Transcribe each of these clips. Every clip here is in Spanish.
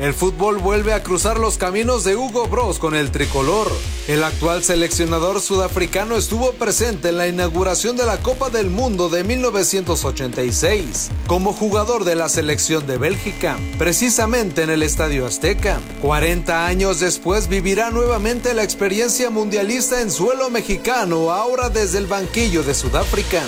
el fútbol vuelve a cruzar los caminos de Hugo Broos con el tricolor. El actual seleccionador sudafricano estuvo presente en la inauguración de la Copa del Mundo de 1986 como jugador de la selección de Bélgica, precisamente en el Estadio Azteca. 40 años después vivirá nuevamente la experiencia mundialista en suelo mexicano, ahora desde el banquillo de Sudáfrica.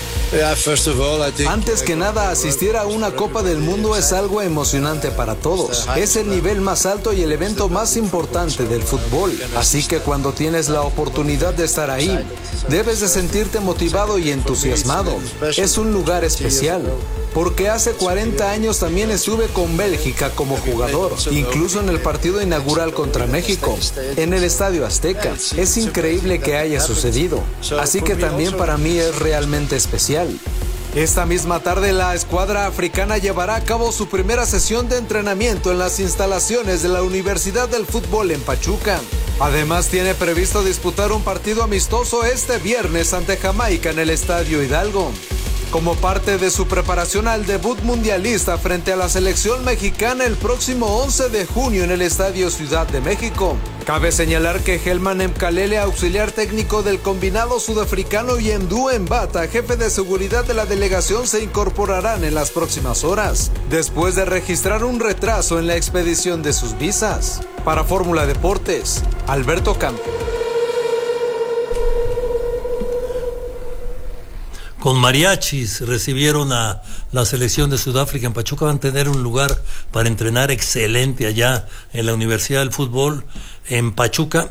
Antes que nada, asistir a una Copa del Mundo es algo emocionante para todos. Es el nivel más alto y el evento más importante del fútbol. Así que cuando tienes la oportunidad de estar ahí, debes de sentirte motivado y entusiasmado. Es un lugar especial, porque hace 40 años también estuve con Bélgica como jugador, incluso en el partido inaugural contra México, en el Estadio Azteca. Es increíble que haya sucedido, así que también para mí es realmente especial. Esta misma tarde la escuadra africana llevará a cabo su primera sesión de entrenamiento en las instalaciones de la Universidad del Fútbol en Pachuca. Además tiene previsto disputar un partido amistoso este viernes ante Jamaica en el Estadio Hidalgo, como parte de su preparación al debut mundialista frente a la selección mexicana el próximo 11 de junio en el Estadio Ciudad de México. Cabe señalar que Helman Mkalele, auxiliar técnico del combinado sudafricano, y Mdu Mbata, jefe de seguridad de la delegación, se incorporarán en las próximas horas, después de registrar un retraso en la expedición de sus visas. Para Fórmula Deportes, Alberto Campo. Con mariachis recibieron a la selección de Sudáfrica en Pachuca. Van a tener un lugar para entrenar excelente allá en la Universidad del Fútbol en Pachuca.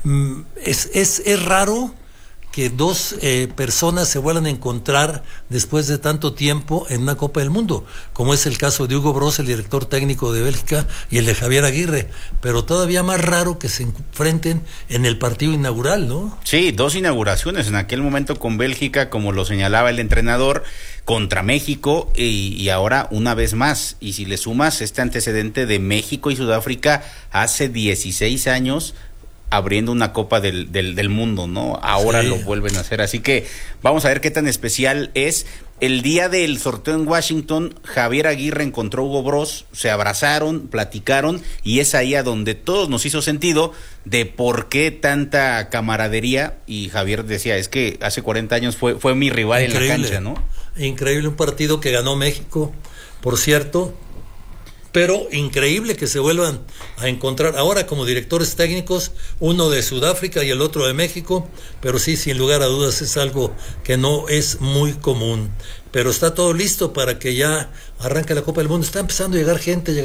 Es raro que dos personas se vuelvan a encontrar después de tanto tiempo en una Copa del Mundo, como es el caso de Hugo Broos, el director técnico de Bélgica, y el de Javier Aguirre, pero todavía más raro que se enfrenten en el partido inaugural, ¿no? Sí, dos inauguraciones en aquel momento con Bélgica, como lo señalaba el entrenador, contra México y ahora una vez más. Y si le sumas este antecedente de México y Sudáfrica hace 16 años, abriendo una Copa del Mundo, ¿no? Ahora sí lo vuelven a hacer, así que vamos a ver qué tan especial es. El día del sorteo en Washington, Javier Aguirre encontró a Hugo Broos, se abrazaron, platicaron, y es ahí a donde todos nos hizo sentido de por qué tanta camaradería. Y Javier decía, es que hace 40 años fue mi rival en la cancha, ¿no? Increíble, un partido que ganó México, por cierto, pero increíble que se vuelvan a encontrar ahora como directores técnicos, uno de Sudáfrica y el otro de México, pero sí, sin lugar a dudas es algo que no es muy común. Pero está todo listo para que ya arranque la Copa del Mundo. Está empezando a llegar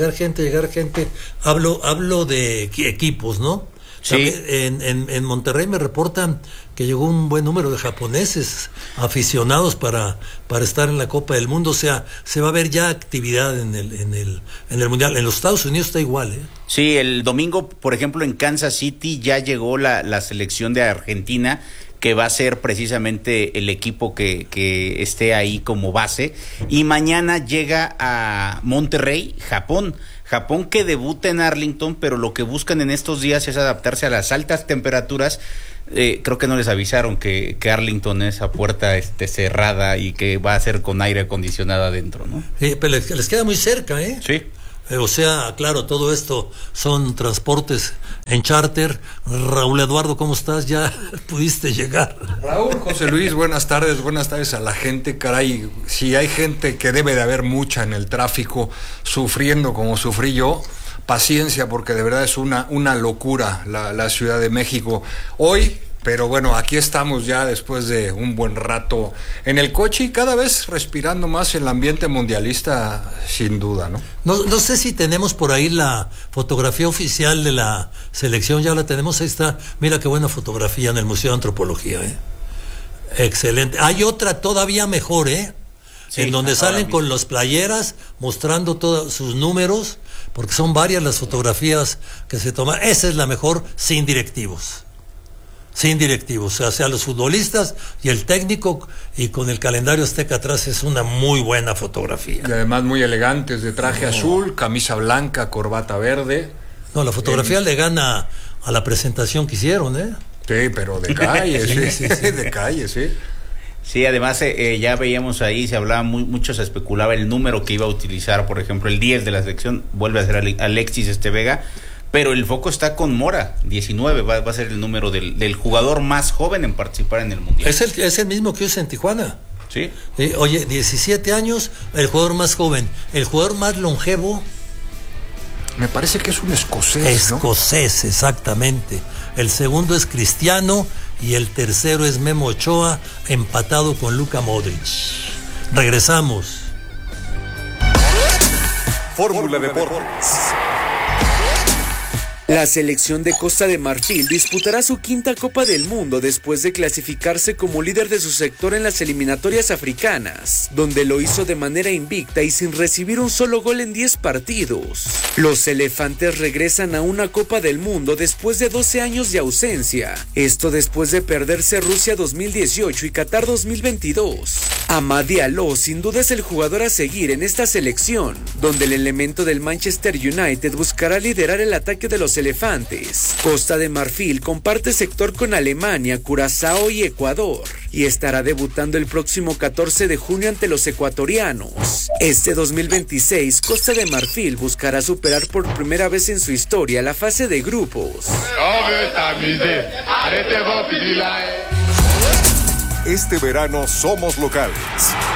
gente. Hablo de equipos, ¿no? Sí. En Monterrey me reportan que llegó un buen número de japoneses aficionados para estar en la Copa del Mundo. O sea, se va a ver ya actividad en el Mundial. En los Estados Unidos está igual, ¿eh? Sí, el domingo, por ejemplo, en Kansas City ya llegó la selección de Argentina, que va a ser precisamente el equipo que esté ahí como base. Y mañana llega a Monterrey, Japón, que debuta en Arlington, pero lo que buscan en estos días es adaptarse a las altas temperaturas. Creo que no les avisaron que Arlington es a puerta cerrada y que va a ser con aire acondicionado adentro, ¿no? Pero les queda muy cerca, ¿eh? Sí. O sea, claro, todo esto son transportes en charter. Raúl Eduardo, ¿cómo estás? ¿Ya pudiste llegar? Raúl, José Luis, buenas tardes a la gente. Caray, si hay gente que debe de haber mucha en el tráfico sufriendo como sufrí yo, paciencia, porque de verdad es una locura la Ciudad de México hoy. Pero bueno, aquí estamos ya después de un buen rato en el coche y cada vez respirando más el ambiente mundialista, sin duda, ¿no? No sé si tenemos por ahí la fotografía oficial de la selección, ya la tenemos, ahí está. Mira qué buena fotografía en el Museo de Antropología, ¿eh? Excelente. Hay otra todavía mejor, ¿eh? Sí, en donde salen mismo con las playeras mostrando todos sus números, porque son varias las fotografías que se toman. Esa es la mejor, sin directivos, o sea, los futbolistas y el técnico, y con el calendario azteca atrás. Es una muy buena fotografía. Y además muy elegantes, de traje azul, camisa blanca, corbata verde. No, la fotografía le gana a la presentación que hicieron, ¿eh? Sí, pero de calle, sí. De calle, sí. Sí, además ya veíamos ahí, se hablaba mucho, se especulaba el número que iba a utilizar, por ejemplo, el 10 de la selección, vuelve a ser Alexis Vega, pero el foco está con Mora, 19, va a ser el número del jugador más joven en participar en el Mundial. Es el mismo que usa en Tijuana. Sí. Oye, 17 años, el jugador más joven, el jugador más longevo. Me parece que es un escocés, ¿no? Escocés, exactamente. El segundo es Cristiano y el tercero es Memo Ochoa, empatado con Luka Modric. Regresamos. Fórmula Deportes. La selección de Costa de Marfil disputará su quinta Copa del Mundo después de clasificarse como líder de su sector en las eliminatorias africanas, donde lo hizo de manera invicta y sin recibir un solo gol en 10 partidos. Los elefantes regresan a una Copa del Mundo después de 12 años de ausencia, esto después de perderse Rusia 2018 y Qatar 2022. Amad Diallo sin duda es el jugador a seguir en esta selección, donde el elemento del Manchester United buscará liderar el ataque de los elefantes. Costa de Marfil comparte sector con Alemania, Curazao y Ecuador, y estará debutando el próximo 14 de junio ante los ecuatorianos. Este 2026, Costa de Marfil buscará superar por primera vez en su historia la fase de grupos. Este verano somos locales.